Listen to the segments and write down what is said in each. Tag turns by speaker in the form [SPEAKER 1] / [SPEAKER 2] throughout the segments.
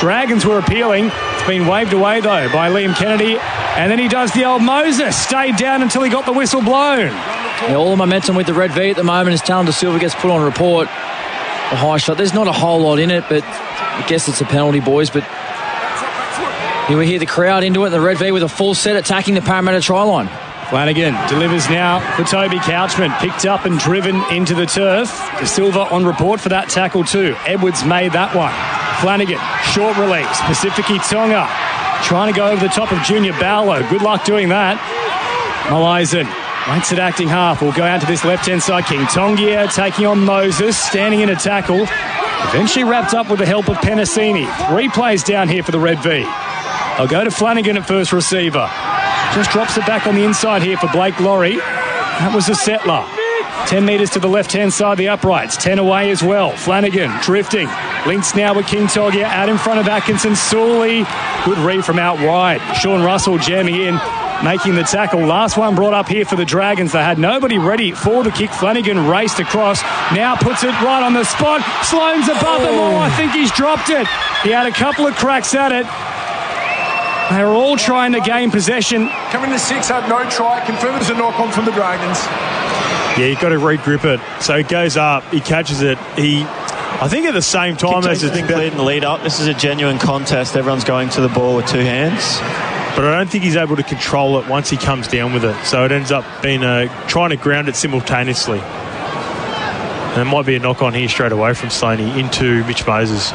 [SPEAKER 1] Dragons were appealing. It's been waved away, though, by Liam Kennedy. And then he does the old Moses. Stayed down until he got the whistle blown.
[SPEAKER 2] Yeah, all the momentum with the red V at the moment as Talon De Silva gets put on report. A high shot. There's not a whole lot in it, but I guess it's a penalty, boys. But here we hear the crowd into it. The red V with a full set attacking the Parramatta try line.
[SPEAKER 1] Flanagan delivers now for Toby Couchman. Picked up and driven into the turf. De Silva on report for that tackle too. Edwards made that one. Flanagan, short release. Pacifici Tonga trying to go over the top of Junior Barlow. Good luck doing that. Malisen waits at acting half. Will go out to this left-hand side. King Tongia taking on Moses. Standing in a tackle. Eventually wrapped up with the help of Penasini. 3 plays down here for the red V. I'll go to Flanagan at first receiver. Just drops it back on the inside here for Blake Laurie. That was a settler. 10 metres to the left-hand side of the uprights. 10 away as well. Flanagan drifting. Links now with King Togia out in front of Atkinson. Sully. Good read from out wide. Sean Russell jamming in, making the tackle. Last one brought up here for the Dragons. They had nobody ready for the kick. Flanagan raced across. Now puts it right on the spot. Sloane's above them all. I think he's dropped it. He had a couple of cracks at it. They were all trying to gain possession.
[SPEAKER 3] Coming to 6, had no try. Confirmed there's a knock-on from the Dragons.
[SPEAKER 4] Yeah, you've got to re-grip it. So he goes up, he catches it. I think at the same time as it's been
[SPEAKER 5] lead and lead up, this is a genuine contest. Everyone's going to the ball with 2 hands.
[SPEAKER 4] But I don't think he's able to control it once he comes down with it. So it ends up being trying to ground it simultaneously. And it might be a knock-on here straight away from Slaney into Mitch Moses.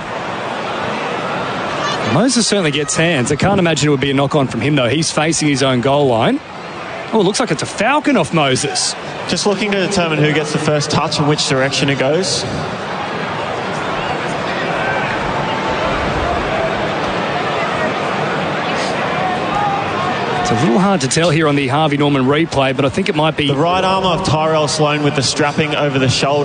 [SPEAKER 1] Moses certainly gets hands. I can't imagine it would be a knock-on from him, though. He's facing his own goal line. Oh, it looks like it's a falcon off Moses.
[SPEAKER 5] Just looking to determine who gets the first touch and which direction it goes.
[SPEAKER 1] It's a little hard to tell here on the Harvey Norman replay, but I think it might be...
[SPEAKER 5] The right arm of Tyrell Sloan with the strapping over the shoulder.